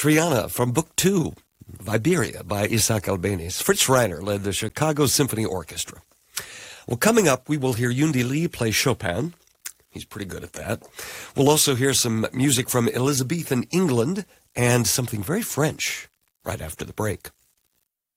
Triana from Book 2, Viberia by Isaac Albéniz. Fritz Reiner led the Chicago Symphony Orchestra. Well, coming up, we will hear Yundi Lee play Chopin. He's pretty good at that. We'll also hear some music from Elizabethan England and something very French right after the break.